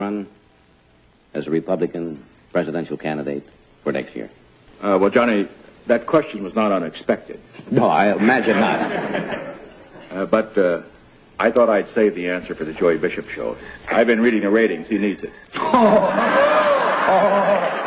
Run as a Republican presidential candidate for next year? Well, Johnny, that question was not unexpected. No, I imagine not. But I thought I'd save the answer for the Joey Bishop show. I've been reading the ratings. He needs it.